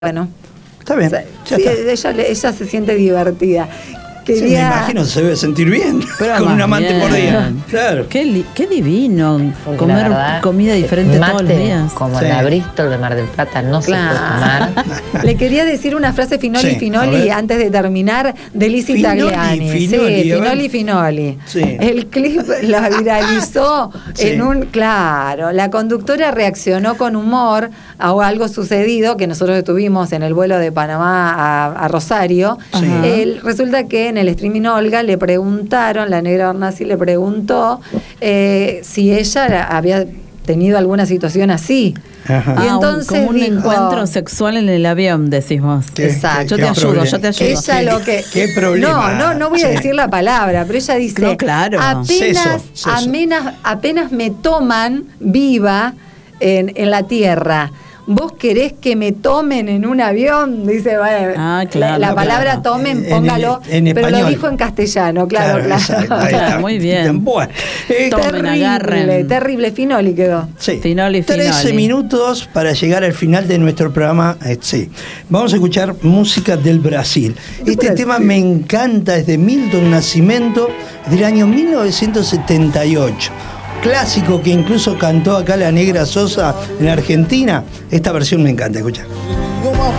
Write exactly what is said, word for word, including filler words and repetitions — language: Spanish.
Bueno, está bien. Ya sí, está. Ella, ella se siente divertida. Quería... Sí, me imagino se debe sentir bien Pero con un amante bien. por día. Claro. Qué, li- qué divino Porque comer verdad, comida diferente mate, todos los días. Como Sí. la Bristol de Mar del Plata no Claro. se puede tomar. Le quería decir una frase Finoli Sí, a Finoli ver. antes de terminar de Lizzy Finoli, Tagliani. Finoli, sí, a ver. Finoli Finoli. Sí. El clip la viralizó Sí. en un, claro, la conductora reaccionó con humor a algo sucedido que nosotros estuvimos en el vuelo de Panamá a, a Rosario. Sí. El- resulta que en el streaming Olga le preguntaron, la negra Bernasi le preguntó eh, si ella había tenido alguna situación así. Ajá. Y Ah, un- entonces como un dijo- encuentro sexual en el avión, decís vos. ¿Qué- Exacto. qué- Yo qué te ayudo, problema? yo te ayudo. Ella lo que ¿Qué problema? No, no, no voy a Sí. decir la palabra, pero ella dice, No, claro. apenas, Seso, seso. apenas, apenas me toman viva en, en la tierra. ¿Vos querés que me tomen en un avión? Dice, bueno, Ah, claro, la, la claro. palabra tomen, En- póngalo, en pero lo español. dijo en castellano, claro, claro. exacto, ahí Claro, está. muy bien. Bueno, eh, Tomen, terrible, agarren. terrible, Finoli quedó. sí. Finoli, trece Finoli. minutos para llegar al final de nuestro programa. Eh, sí. Vamos a escuchar música del Brasil. Este Brasil. tema me encanta, es de Milton Nascimento, del año mil novecientos setenta y ocho. Clásico que incluso cantó acá la Negra Sosa en Argentina. Esta versión me encanta, escucha. Uma